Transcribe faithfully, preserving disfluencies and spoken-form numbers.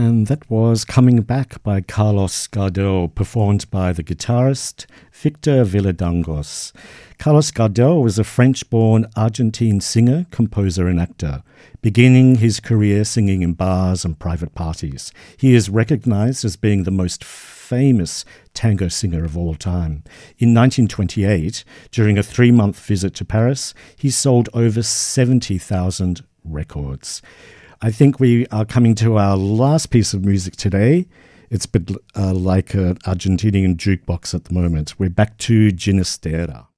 And that was Coming Back by Carlos Gardel, performed by the guitarist Victor Villadangos. Carlos Gardel was a French-born Argentine singer, composer and actor, beginning his career singing in bars and private parties. He is recognized as being the most famous tango singer of all time. In nineteen twenty-eight, during a three-month visit to Paris, he sold over seventy thousand records. I think we are coming to our last piece of music today. It's a bit uh, like an Argentinian jukebox at the moment. We're back to Ginastera.